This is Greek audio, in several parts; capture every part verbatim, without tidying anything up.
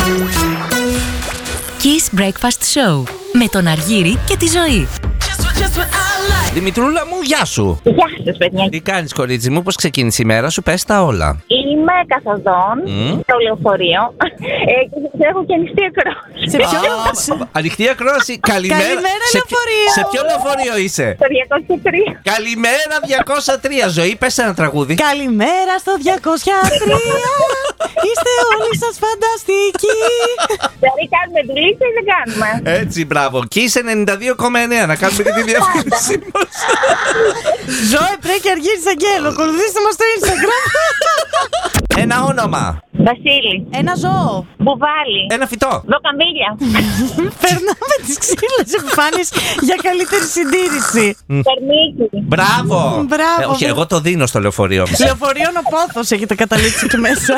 Kiss Breakfast Show με τον Αργύρη και τη Ζωή. Δημητρούλα μου, γεια σου. Γεια σας, παιδιά. Τι κάνεις, κορίτσι μου, πώς ξεκίνησε η μέρα σου, πες τα όλα. Είμαι καθοδόν Mm. στο λεωφορείο ε, και σας έχω και ανοιχτή ακρόαση. Σε ποιο? Α, Ανοιχτή ακρόαση, καλημέρα. Καλημέρα, σε, ποιο- λεωφορείο. σε ποιο λεωφορείο είσαι? Το διακόσια τρία. Καλημέρα διακόσια τρία. Ζωή, πες ένα τραγούδι. Καλημέρα στο διακόσια τρία. Είστε όλοι σας φανταστικοί. Δηλαδή κάνουμε δουλίτσα ή δεν κάνουμε? Έτσι, μπράβο. Kiss ενενήντα δύο κόμμα εννέα, να κάνουμε και τη διαφήμιση μας. Ζωή, πρέπει και Αργύρης Αγγέλου. Ακολουθήστε μας στο Instagram. Ένα όνομα. Βασίλη. Ένα ζώο. Μπουβάλι. Ένα φυτό. Δοκαμβίλια. Περνάμε τις ξύλες επιφάνειες για καλύτερη συντήρηση. Περμίκι. Μπράβο. Μπράβο. Ε, όχι, εγώ το δίνω στο λεωφορείο. Λεωφορείο ο πόθος έχετε καταλήξει εκεί μέσα.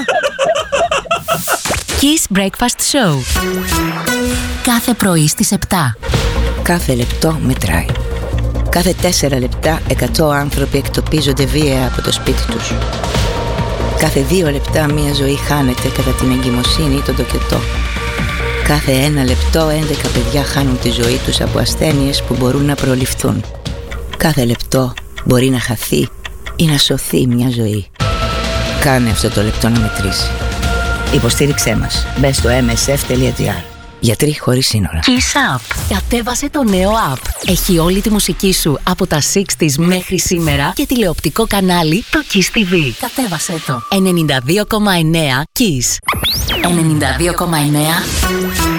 Kiss Breakfast Show. Κάθε πρωί στις επτά. Κάθε λεπτό μετράει. Κάθε τέσσερα λεπτά εκατό άνθρωποι εκτοπίζονται βία από το σπίτι τους. Κάθε δύο λεπτά μία ζωή χάνεται κατά την εγκυμοσύνη ή τον τοκετό. Κάθε ένα λεπτό έντεκα παιδιά χάνουν τη ζωή τους από ασθένειες που μπορούν να προληφθούν. Κάθε λεπτό μπορεί να χαθεί ή να σωθεί μια ζωή. Κάνε αυτό το λεπτό να μετρήσει. Υποστήριξέ μας. Μπες στο εμ ες εφ τελεία τζι άρ. Γιατροί χωρίς σύνορα. Kiss Up. Κατέβασε το νέο app. Έχει όλη τη μουσική σου από τα εξήντα μέχρι σήμερα και τηλεοπτικό κανάλι το Kiss τι βι. Κατέβασε το. ενενήντα δύο κόμμα εννέα Kiss. ενενήντα δύο κόμμα εννέα